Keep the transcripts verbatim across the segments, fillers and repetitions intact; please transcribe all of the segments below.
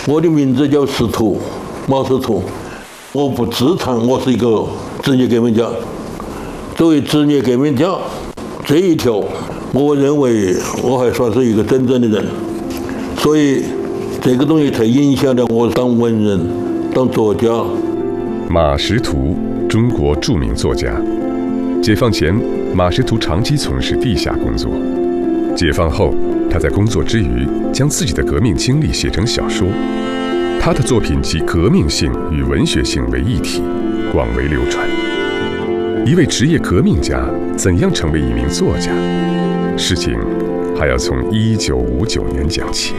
我的名字叫司徒，毛司徒。我不自称我是一个职业革命家。作为职业革命家这一条，我认为我还算是一个真正的人。所以这个东西才影响了我当文人、当作家。 马识途，中国著名作家。解放前，马识途长期从事地下工作。解放后，他在工作之余，将自己的革命经历写成小说。他的作品集革命性与文学性为一体，广为流传。一位职业革命家怎样成为一名作家？事情还要从一九五九年讲起。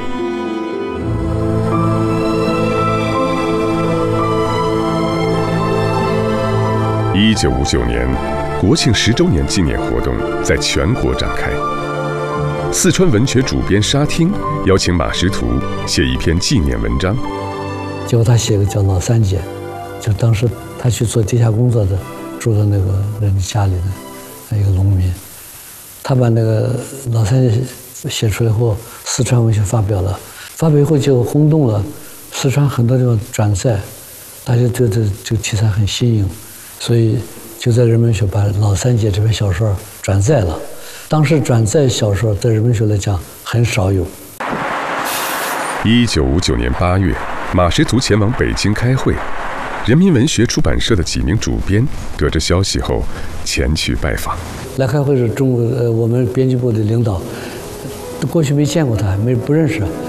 一九五九年，国庆十周年纪念活动在全国展开。四川文学主编沙汀邀请马识途写一篇纪念文章。 结果他写个叫老三姐，就当时他去做地下工作的，住在那个人家里的一个农民。他把那个老三姐写出来后，四川文学发表了，发表以后就轰动了四川很多地方转载，大家对这这个题材很新颖，所以就在人文学把老三姐这篇小说转载了。当时转载小说在人文学来讲很少有。 一九五九年八月，马识途前往北京开会，人民文学出版社的几名主编得知消息后，前去拜访。 来开会是中国呃我们编辑部的领导，过去没见过他，没不认识，